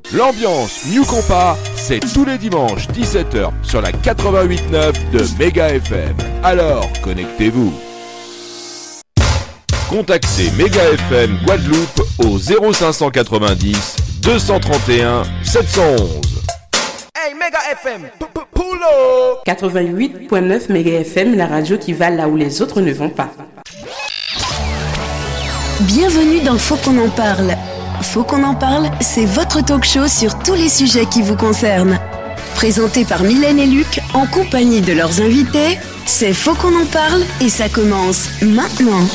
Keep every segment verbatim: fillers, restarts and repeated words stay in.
L'ambiance New Compa, c'est tous les dimanches dix-sept heures sur la quatre-vingt-huit neuf de Méga F M. Alors, connectez-vous. Contactez Méga F M Guadeloupe au zéro cinq cent quatre-vingt-dix deux cent trente et un sept cent onze. Hey Méga F M, pull up quatre-vingt-huit virgule neuf Méga F M, la radio qui va là où les autres ne vont pas. Bienvenue dans Faut qu'on en parle. Faut qu'on en parle, c'est votre talk show sur tous les sujets qui vous concernent. Présenté par Mylène et Luc, en compagnie de leurs invités, c'est Faut qu'on en parle et ça commence maintenant.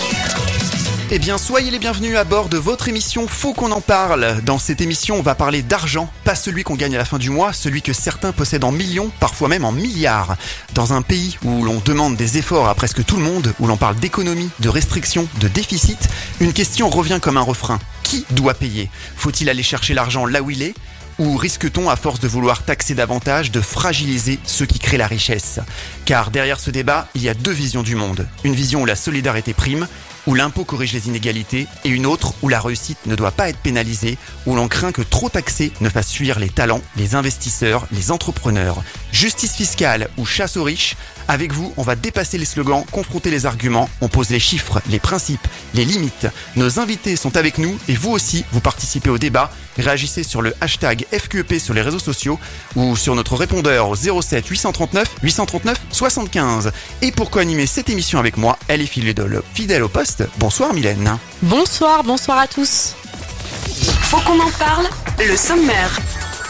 Eh bien, soyez les bienvenus à bord de votre émission Faut qu'on en parle. Dans cette émission, on va parler d'argent, pas celui qu'on gagne à la fin du mois, celui que certains possèdent en millions, parfois même en milliards. Dans un pays où l'on demande des efforts à presque tout le monde, où l'on parle d'économie, de restrictions, de déficit, une question revient comme un refrain. Qui doit payer ? Faut-il aller chercher l'argent là où il est ? Ou risque-t-on, à force de vouloir taxer davantage, de fragiliser ceux qui créent la richesse ? Car derrière ce débat, il y a deux visions du monde. Une vision où la solidarité prime, où l'impôt corrige les inégalités, et une autre où la réussite ne doit pas être pénalisée, où l'on craint que trop taxer ne fasse fuir les talents, les investisseurs, les entrepreneurs. Justice fiscale ou chasse aux riches ? Avec vous, on va dépasser les slogans, confronter les arguments, on pose les chiffres, les principes, les limites. Nos invités sont avec nous et vous aussi, vous participez au débat. Réagissez sur le hashtag F Q E P sur les réseaux sociaux ou sur notre répondeur au zéro sept huit cent trente-neuf huit cent trente-neuf soixante-quinze. Et pour co-animer cette émission avec moi, elle est fidèle, fidèle au poste. Bonsoir Mylène. Bonsoir, bonsoir à tous. Faut qu'on en parle, le sommaire.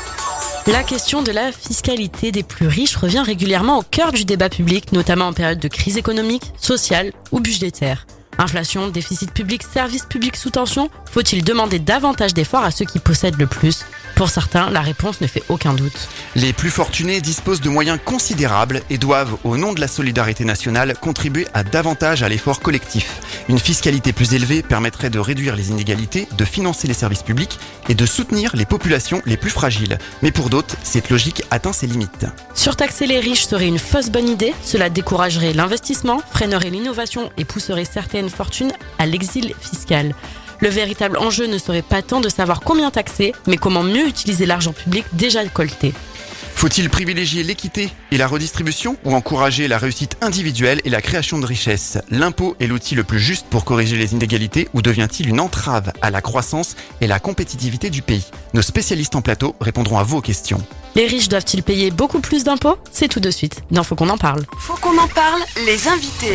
La question de la fiscalité des plus riches revient régulièrement au cœur du débat public, notamment en période de crise économique, sociale ou budgétaire. Inflation, déficit public, services publics sous tension, faut-il demander davantage d'efforts à ceux qui possèdent le plus ? Pour certains, la réponse ne fait aucun doute. Les plus fortunés disposent de moyens considérables et doivent, au nom de la solidarité nationale, contribuer à davantage à l'effort collectif. Une fiscalité plus élevée permettrait de réduire les inégalités, de financer les services publics et de soutenir les populations les plus fragiles. Mais pour d'autres, cette logique atteint ses limites. Surtaxer les riches serait une fausse bonne idée. Cela découragerait l'investissement, freinerait l'innovation et pousserait certaines fortunes à l'exil fiscal. Le véritable enjeu ne serait pas tant de savoir combien taxer, mais comment mieux utiliser l'argent public déjà collecté. Faut-il privilégier l'équité et la redistribution ou encourager la réussite individuelle et la création de richesses ? L'impôt est l'outil le plus juste pour corriger les inégalités ou devient-il une entrave à la croissance et la compétitivité du pays ? Nos spécialistes en plateau répondront à vos questions. Les riches doivent-ils payer beaucoup plus d'impôts ? C'est tout de suite. Dans Faut qu'on en parle. Faut qu'on en parle, les invités.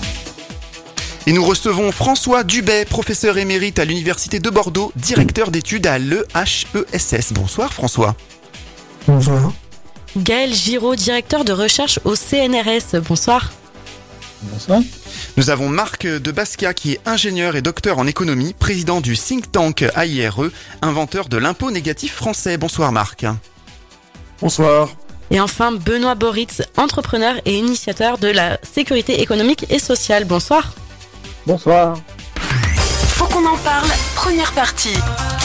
Et nous recevons François Dubet, professeur émérite à l'Université de Bordeaux, directeur d'études à l'E H E S S. Bonsoir François. Bonsoir. Gaël Giraud, directeur de recherche au C N R S. Bonsoir. Bonsoir. Nous avons Marc de Basquiat qui est ingénieur et docteur en économie, président du think tank A I R E, inventeur de l'impôt négatif français. Bonsoir Marc. Bonsoir. Et enfin Benoît Boritz, entrepreneur et initiateur de la sécurité économique et sociale. Bonsoir. Bonsoir. Faut qu'on en parle, première partie.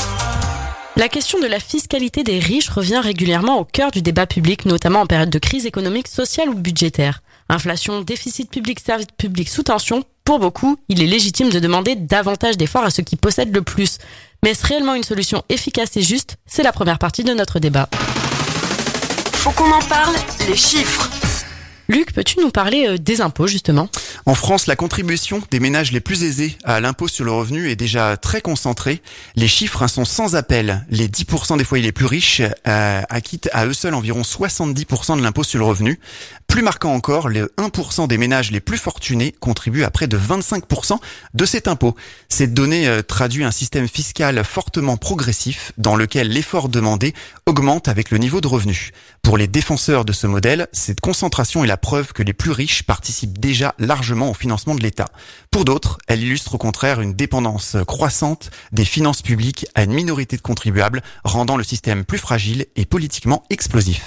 La question de la fiscalité des riches revient régulièrement au cœur du débat public, notamment en période de crise économique, sociale ou budgétaire. Inflation, déficit public, services publics sous tension, pour beaucoup, il est légitime de demander davantage d'efforts à ceux qui possèdent le plus. Mais est-ce réellement une solution efficace et juste ? C'est la première partie de notre débat. Faut qu'on en parle, les chiffres. Luc, peux-tu nous parler euh, des impôts justement ? En France, la contribution des ménages les plus aisés à l'impôt sur le revenu est déjà très concentrée. Les chiffres hein, sont sans appel. Les dix pour cent des foyers les plus riches euh, acquittent à eux seuls environ soixante-dix pour cent de l'impôt sur le revenu. Plus marquant encore, le un pour cent des ménages les plus fortunés contribuent à près de vingt-cinq pour cent de cet impôt. Cette donnée euh, traduit un système fiscal fortement progressif dans lequel l'effort demandé augmente avec le niveau de revenu. Pour les défenseurs de ce modèle, cette concentration est la preuve que les plus riches participent déjà largement au financement de l'État. Pour d'autres, elle illustre au contraire une dépendance croissante des finances publiques à une minorité de contribuables, rendant le système plus fragile et politiquement explosif.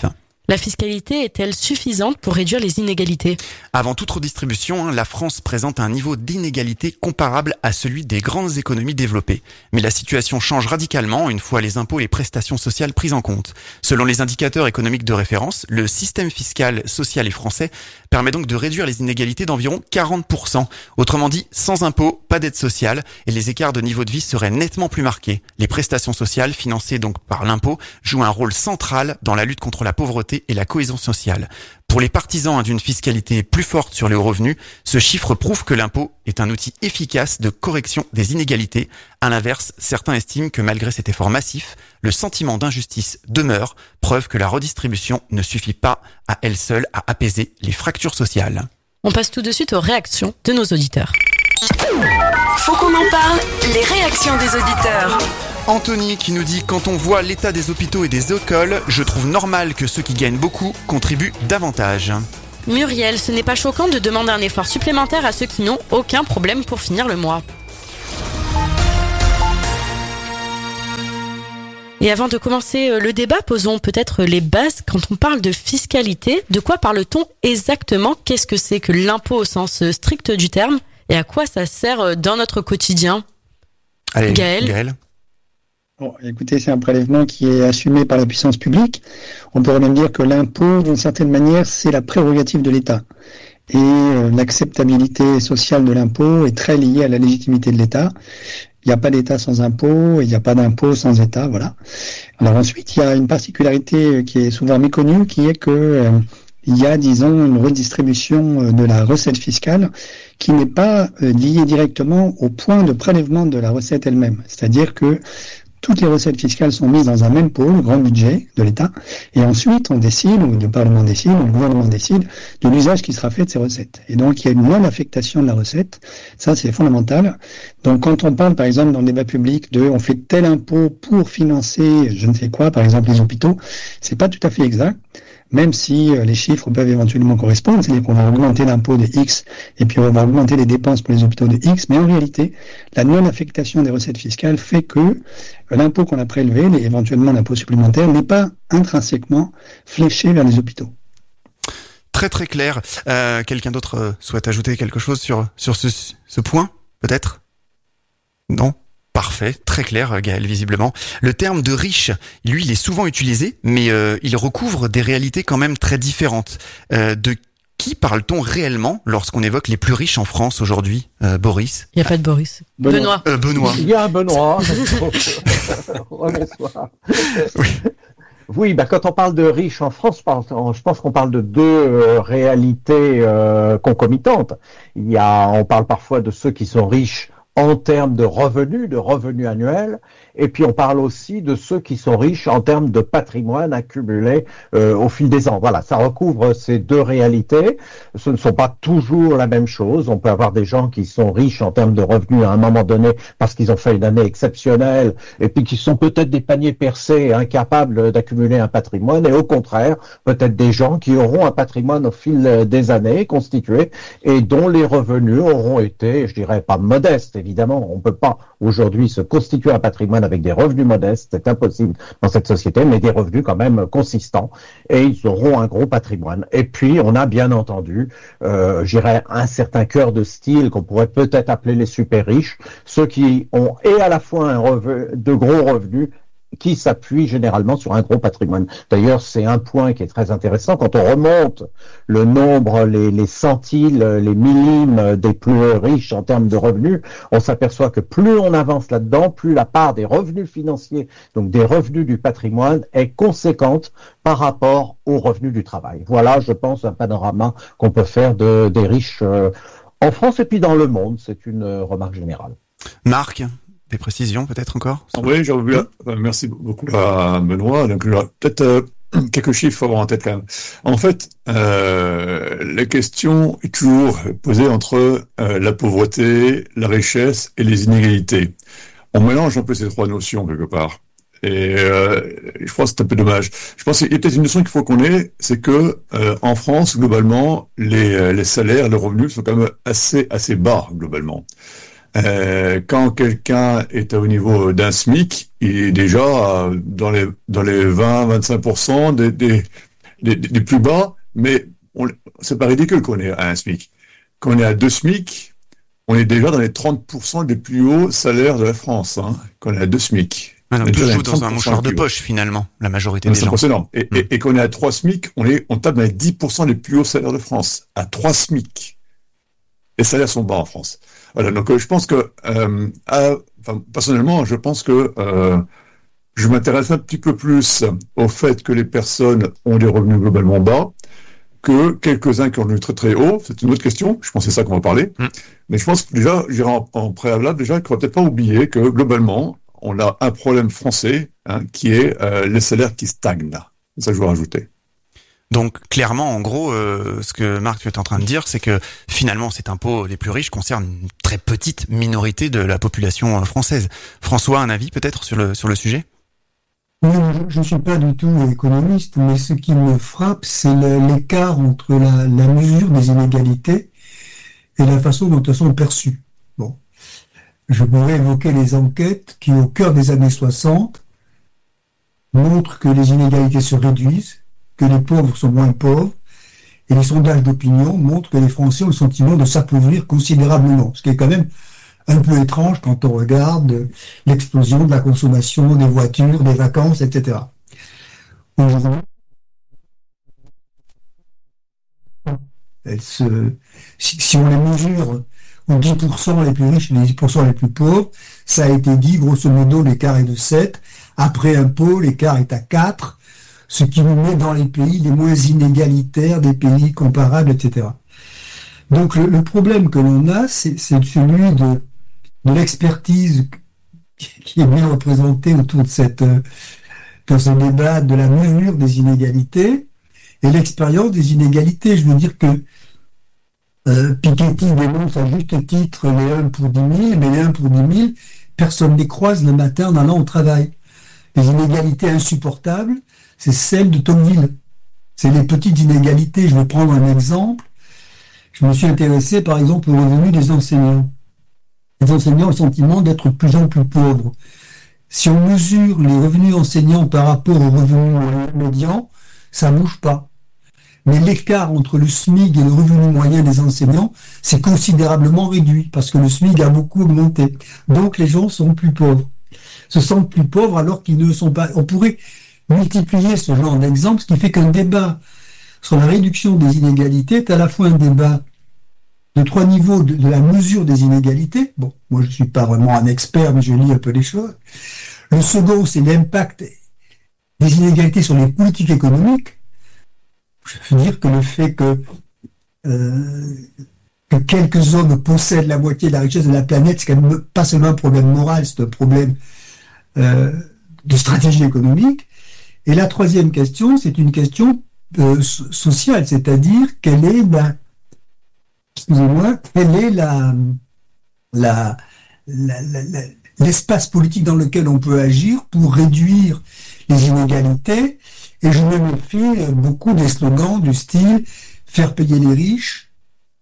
La fiscalité est-elle suffisante pour réduire les inégalités ? Avant toute redistribution, la France présente un niveau d'inégalité comparable à celui des grandes économies développées. Mais la situation change radicalement une fois les impôts et les prestations sociales prises en compte. Selon les indicateurs économiques de référence, le système fiscal, social et français permet donc de réduire les inégalités d'environ quarante pour cent. Autrement dit, sans impôts, pas d'aide sociale et les écarts de niveau de vie seraient nettement plus marqués. Les prestations sociales, financées donc par l'impôt, jouent un rôle central dans la lutte contre la pauvreté et la cohésion sociale. Pour les partisans d'une fiscalité plus forte sur les hauts revenus, ce chiffre prouve que l'impôt est un outil efficace de correction des inégalités. À l'inverse, certains estiment que malgré cet effort massif, le sentiment d'injustice demeure, preuve que la redistribution ne suffit pas à elle seule à apaiser les fractures sociales. On passe tout de suite aux réactions de nos auditeurs. Faut qu'on en parle, les réactions des auditeurs. Anthony qui nous dit « Quand on voit l'état des hôpitaux et des écoles, je trouve normal que ceux qui gagnent beaucoup contribuent davantage. » Muriel, ce n'est pas choquant de demander un effort supplémentaire à ceux qui n'ont aucun problème pour finir le mois. Et avant de commencer le débat, posons peut-être les bases. Quand on parle de fiscalité, de quoi parle-t-on exactement ? Qu'est-ce que c'est que l'impôt au sens strict du terme ? Et à quoi ça sert dans notre quotidien ? Allez, Gaël, Gaël. Bon, écoutez, c'est un prélèvement qui est assumé par la puissance publique. On pourrait même dire que l'impôt, d'une certaine manière, c'est la prérogative de l'État. Et euh, l'acceptabilité sociale de l'impôt est très liée à la légitimité de l'État. Il n'y a pas d'État sans impôt, et il n'y a pas d'impôt sans État, voilà. Alors ensuite, il y a une particularité qui est souvent méconnue, qui est que euh, il y a, disons, une redistribution de la recette fiscale qui n'est pas euh, liée directement au point de prélèvement de la recette elle-même. C'est-à-dire que toutes les recettes fiscales sont mises dans un même pôle, le grand budget de l'État, et ensuite on décide, ou le Parlement décide, ou le gouvernement décide, de l'usage qui sera fait de ces recettes. Et donc il y a une non-affectation de la recette, ça c'est fondamental. Donc quand on parle par exemple dans le débat public de on fait tel impôt pour financer je ne sais quoi, par exemple les hôpitaux, c'est pas tout à fait exact. Même si euh, les chiffres peuvent éventuellement correspondre, c'est-à-dire qu'on va augmenter l'impôt de X et puis on va augmenter les dépenses pour les hôpitaux de X, mais en réalité, la non-affectation des recettes fiscales fait que euh, l'impôt qu'on a prélevé, les, éventuellement l'impôt supplémentaire, n'est pas intrinsèquement fléché vers les hôpitaux. Très très clair. Euh, quelqu'un d'autre euh, souhaite ajouter quelque chose sur, sur ce, ce point, peut-être ? Non ? Parfait, très clair Gaël, visiblement. Le terme de riche, lui, il est souvent utilisé, mais euh, il recouvre des réalités quand même très différentes. Euh, de qui parle-t-on réellement lorsqu'on évoque les plus riches en France aujourd'hui, euh, Boris ? Il n'y a pas de Boris. Benoît. Benoît. Euh, Benoît. Il y a un Benoît. Oh, bonsoir. Oui. Oui, bah, quand on parle de riches en France, je pense qu'on parle de deux euh, réalités euh, concomitantes. Il y a, on parle parfois de ceux qui sont riches en termes de revenus, de revenus annuels, et puis on parle aussi de ceux qui sont riches en termes de patrimoine accumulé euh, au fil des ans. Voilà, ça recouvre ces deux réalités. Ce ne sont pas toujours la même chose. On peut avoir des gens qui sont riches en termes de revenus à un moment donné parce qu'ils ont fait une année exceptionnelle, et puis qui sont peut-être des paniers percés, incapables d'accumuler un patrimoine, et au contraire, peut-être des gens qui auront un patrimoine au fil des années constitué, et dont les revenus auront été, je dirais pas modestes, évidemment, on ne peut pas aujourd'hui se constituer un patrimoine avec des revenus modestes, c'est impossible dans cette société, mais des revenus quand même consistants, et ils auront un gros patrimoine. Et puis, on a bien entendu, euh, je dirais, un certain cœur de style qu'on pourrait peut-être appeler les super riches, ceux qui ont et à la fois un revenu, de gros revenus, qui s'appuie généralement sur un gros patrimoine. D'ailleurs, c'est un point qui est très intéressant. Quand on remonte le nombre, les, les centiles, les millimes des plus riches en termes de revenus, on s'aperçoit que plus on avance là-dedans, plus la part des revenus financiers, donc des revenus du patrimoine, est conséquente par rapport aux revenus du travail. Voilà, je pense, un panorama qu'on peut faire de, des riches euh, en France et puis dans le monde. C'est une euh, remarque générale. Marc ? Des précisions peut-être encore ? Oui, j'ai vu. Euh, merci beaucoup à Benoît. Donc, peut-être euh, quelques chiffres à avoir en tête quand même. En fait, euh, la question est toujours posée entre euh, la pauvreté, la richesse et les inégalités. On mélange un peu ces trois notions quelque part. Et euh, je pense que c'est un peu dommage. Je pense qu'il y a peut-être une notion qu'il faut qu'on ait, c'est que euh, en France, globalement, les, les salaires, les revenus sont quand même assez assez bas globalement. Euh, quand quelqu'un est au niveau d'un SMIC, il est déjà dans les dans les vingt à vingt-cinq pour cent des, des des, des plus bas, mais on, c'est pas ridicule qu'on est à un SMIC. Quand on est à deux SMIC, on est déjà dans les trente pour cent des plus hauts salaires de la France, hein, quand on est à deux SMIC. Alors, tout joue dans un mouchoir de poche, finalement, la majorité des gens. C'est énorme. Et, mmh. et, et quand on est à trois SMIC, on, est, on tape dans les dix pour cent des plus hauts salaires de France. À trois SMIC. Les salaires sont bas en France. Voilà, donc euh, je pense que, euh, à, enfin, personnellement, je pense que euh, je m'intéresse un petit peu plus au fait que les personnes ont des revenus globalement bas, que quelques-uns qui ont des revenus très très hauts. C'est une autre question. Je pense que c'est ça qu'on va parler. Mmh. Mais je pense que déjà, j'irai en, en préalable, déjà, qu'il ne faut peut-être pas oublier que globalement, on a un problème français, hein, qui est euh, les salaires qui stagnent là. C'est ça que je veux rajouter. Donc clairement, en gros, euh, ce que Marc tu es en train de dire, c'est que finalement cet impôt les plus riches concerne une très petite minorité de la population française. François, un avis peut-être sur le sur le sujet ? Oui, je ne suis pas du tout économiste, mais ce qui me frappe, c'est le, l'écart entre la, la mesure des inégalités et la façon dont elles sont perçues. Bon, je pourrais évoquer les enquêtes qui, au cœur des années soixante, montrent que les inégalités se réduisent, que les pauvres sont moins pauvres, et les sondages d'opinion montrent que les Français ont le sentiment de s'appauvrir considérablement, ce qui est quand même un peu étrange quand on regarde l'explosion de la consommation des voitures, des vacances, et cetera. Aujourd'hui, elle se, si, si on les mesure aux dix pour cent les plus riches et les dix pour cent les plus pauvres, ça a été dit, grosso modo, l'écart est de sept. Après impôt, l'écart est à quatre, ce qui nous met dans les pays les moins inégalitaires des pays comparables, et cetera. Donc le, le problème que l'on a, c'est, c'est celui de, de l'expertise qui est bien représentée autour de cette, dans ce débat de la mesure des inégalités et l'expérience des inégalités. Je veux dire que euh, Piketty dénonce à juste titre les un pour dix mille, mais les un pour dix mille, personne ne les croise le matin en allant au travail. Les inégalités insupportables, c'est celle de Tocqueville. C'est les petites inégalités. Je vais prendre un exemple. Je me suis intéressé, par exemple, au revenu des enseignants. Les enseignants ont le sentiment d'être de plus en plus pauvres. Si on mesure les revenus enseignants par rapport aux revenus médians, ça ne bouge pas. Mais l'écart entre le SMIC et le revenu moyen des enseignants, c'est considérablement réduit, parce que le SMIC a beaucoup augmenté. Donc les gens sont plus pauvres. Se sentent plus pauvres alors qu'ils ne le sont pas. On pourrait multiplier ce genre d'exemple, ce qui fait qu'un débat sur la réduction des inégalités est à la fois un débat de trois niveaux de, de la mesure des inégalités. Bon, moi je ne suis pas vraiment un expert, mais je lis un peu les choses. Le second, c'est l'impact des inégalités sur les politiques économiques. Je veux dire que le fait que, euh, que quelques hommes possèdent la moitié de la richesse de la planète, c'est quand même pas seulement un problème moral, c'est un problème euh, de stratégie économique. Et la troisième question, c'est une question euh, sociale, c'est-à-dire quelle est la, excusez-moi, quelle est la, la, la, la, la l'espace politique dans lequel on peut agir pour réduire les inégalités. Et je me méfie beaucoup des slogans du style « faire payer les riches euh, »,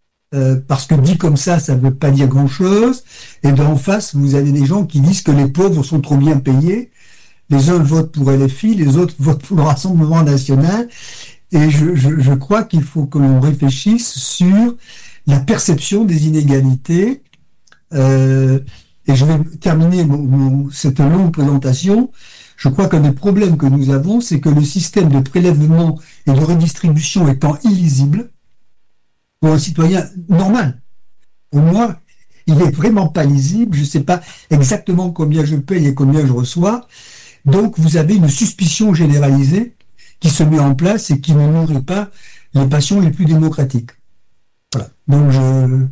parce que dit comme ça, ça ne veut pas dire grand-chose. Et bien en face, vous avez des gens qui disent que les pauvres sont trop bien payés. Les uns votent pour L F I, les autres votent pour le Rassemblement national. Et je, je, je crois qu'il faut que l'on réfléchisse sur la perception des inégalités. Euh, et je vais terminer mon, mon, cette longue présentation. Je crois qu'un des problèmes que nous avons, c'est que le système de prélèvement et de redistribution étant illisible, pour un citoyen normal, pour moi, il n'est vraiment pas lisible. Je ne sais pas exactement combien je paye et combien je reçois. Donc, vous avez une suspicion généralisée qui se met en place et qui ne nourrit pas les passions les plus démocratiques. Voilà. Donc, je... le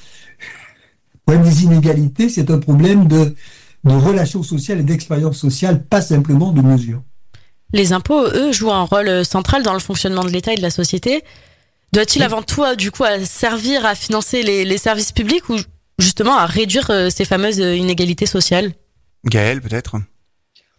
problème des inégalités, c'est un problème de, de relations sociales et d'expérience sociale, pas simplement de mesures. Les impôts, eux, jouent un rôle central dans le fonctionnement de l'État et de la société. Doit-il oui. avant tout, du coup, à servir à financer les, les services publics ou justement à réduire ces fameuses inégalités sociales ? Gaël, peut-être ?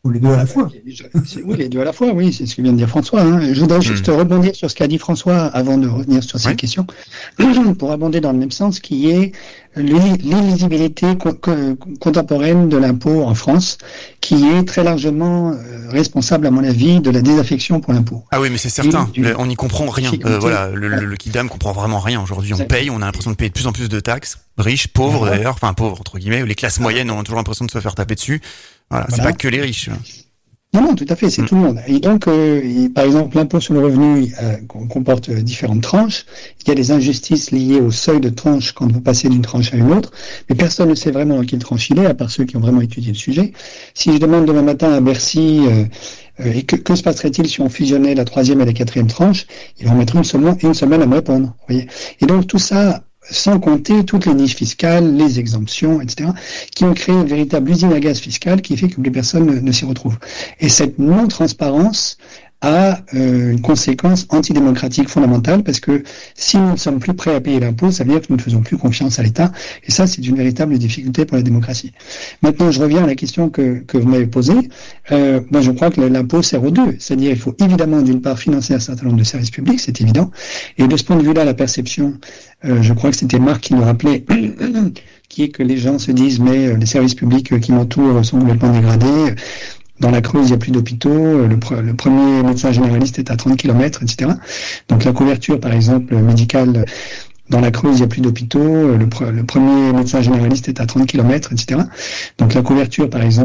Ou les deux à la fois. Oui, les deux à la fois, oui, c'est ce que vient de dire François. Hein. Je voudrais juste mmh. rebondir sur ce qu'a dit François avant de revenir sur cette ouais. question, pour abonder dans le même sens, qui est l'illisibilité co- co- contemporaine de l'impôt en France, qui est très largement euh, responsable, à mon avis, de la désaffection pour l'impôt. Ah oui, mais c'est certain, Et, le, on n'y comprend rien. Euh, voilà, le, le, le Kidam comprend vraiment rien aujourd'hui. On paye, on a l'impression de payer de plus en plus de taxes, riches, pauvres voilà. d'ailleurs, enfin pauvres entre guillemets, les classes moyennes ont toujours l'impression de se faire taper dessus. Voilà, voilà. C'est pas que les riches. Non, non, tout à fait, c'est mmh. tout le monde. Et donc, euh, et, par exemple, l'impôt sur le revenu euh, comporte euh, différentes tranches. Il y a des injustices liées au seuil de tranche quand vous passez d'une tranche à une autre, mais personne ne sait vraiment dans quelle tranche il est, à part ceux qui ont vraiment étudié le sujet. Si je demande demain matin à Bercy, euh, euh, et que, que se passerait-il si on fusionnait la troisième et la quatrième tranche, ils vont mettre une semaine, une semaine à me répondre. Vous voyez. Et donc, tout ça, sans compter toutes les niches fiscales, les exemptions, et cetera, qui ont créé une véritable usine à gaz fiscale qui fait que plus personne ne, ne s'y retrouve. Et cette non-transparence a euh, une conséquence antidémocratique fondamentale, parce que si nous ne sommes plus prêts à payer l'impôt, ça veut dire que nous ne faisons plus confiance à l'État, et ça, c'est une véritable difficulté pour la démocratie. Maintenant, je reviens à la question que, que vous m'avez posée. Euh, moi, je crois que l'impôt sert aux deux, c'est-à-dire il faut évidemment, d'une part, financer un certain nombre de services publics, c'est évident, et de ce point de vue-là, la perception, euh, je crois que c'était Marc qui nous rappelait, qui est que les gens se disent, mais euh, les services publics qui m'entourent sont complètement dégradés. Dans la Creuse, il n'y a plus d'hôpitaux. Le, pre- le premier médecin généraliste est à trente kilomètres, et cetera. Donc la couverture, par exemple, médicale, dans la Creuse, il n'y a plus d'hôpitaux. Le, pre- le premier médecin généraliste est à trente kilomètres, et cetera. Donc la couverture, par exemple,